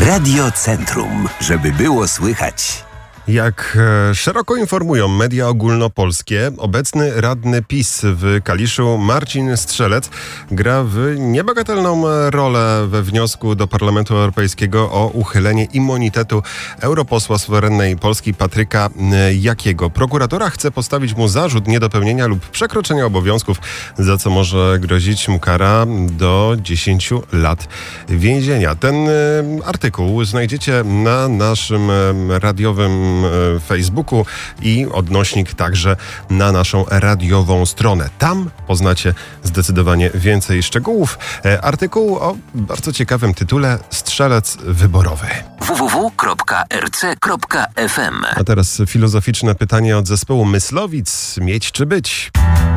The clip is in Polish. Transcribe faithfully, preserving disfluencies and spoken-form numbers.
Radio Centrum, żeby było słychać. Jak e, szeroko informują media ogólnopolskie, obecny radny PiS w Kaliszu Marcin Strzelec gra w niebagatelną rolę we wniosku do Parlamentu Europejskiego o uchylenie immunitetu europosła suwerennej Polski Patryka Jakiego. Prokuratura chce postawić mu zarzut niedopełnienia lub przekroczenia obowiązków, za co może grozić mu kara do dziesięciu lat więzienia. Ten e, artykuł znajdziecie na naszym e, radiowym Facebooku i odnośnik także na naszą radiową stronę. Tam poznacie zdecydowanie więcej szczegółów. Artykuł o bardzo ciekawym tytule Strzelec wyborowy. w w w kropka r c kropka f m. A teraz filozoficzne pytanie od zespołu Myslowic. Mieć czy być?